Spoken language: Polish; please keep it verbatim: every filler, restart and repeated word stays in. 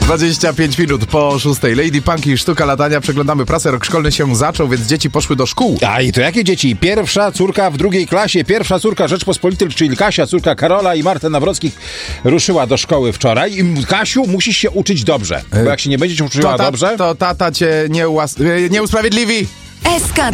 dwadzieścia pięć minut po szóstej. Lady Punk i sztuka latania. Przeglądamy prasę. Rok szkolny się zaczął, więc dzieci poszły do szkół. A i to jakie dzieci? Pierwsza córka w drugiej klasie. Pierwsza córka Rzeczpospolitej, czyli Kasia, córka Karola i Marty Nawrockich ruszyła do szkoły wczoraj. I Kasiu, musisz się uczyć dobrze. Bo jak się nie będziesz uczyła to ta, dobrze... To tata cię nie, ułas- nie usprawiedliwi. S K